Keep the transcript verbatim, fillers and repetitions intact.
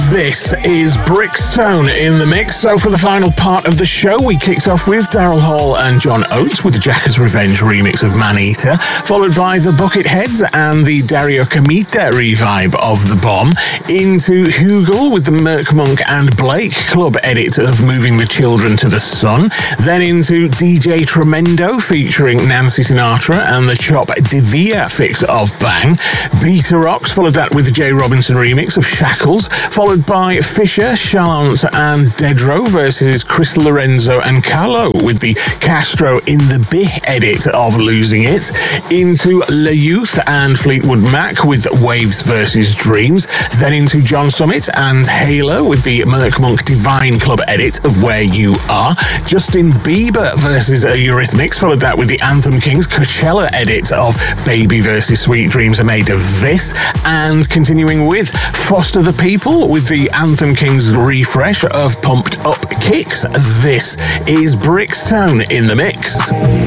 This is Brixtone in the mix. So for the final part of the show, we kicked off with Daryl Hall and John Oates with the Jackass Revenge remix of Man Eater, followed by the Bucketheads and the Dario Camita revive of The Bomb, into Hugel with the Merc Monk and Blake club edit of Moving the Children to the Sun, then into D J Tremendo featuring Nancy Sinatra and the Chop Divia fix of Bang. Beta Rocks followed that with the Jay Robinson remix of Shackles, followed by Fisher, Chalant and Dedro versus Chris Lorenzo and Carlo with the Castro in the Bih edit of Losing It, into Le Youth and Fleetwood Mac with Waves versus Dreams, then into John Summit and Halo with the Merc Monk Divine Club edit of Where You Are, Justin Bieber versus Eurythmics, followed that with the Anthem Kings Coachella edit of Baby versus Sweet Dreams Are Made of This, and continuing with Foster the People with the Anthem Kings refresh of Pumped Up Kicks. This is Brixtone in the mix.